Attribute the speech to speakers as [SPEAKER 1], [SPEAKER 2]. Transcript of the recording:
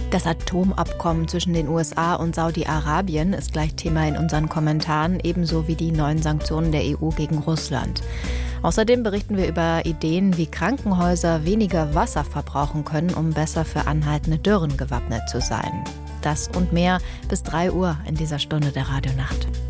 [SPEAKER 1] Das Atomabkommen zwischen den USA und Saudi-Arabien ist gleich Thema in unseren Kommentaren, ebenso wie die neuen Sanktionen der EU gegen Russland. Außerdem berichten wir über Ideen, wie Krankenhäuser weniger Wasser verbrauchen können, um besser für anhaltende Dürren gewappnet zu sein. Das und mehr bis 3 Uhr in dieser Stunde der Radionacht.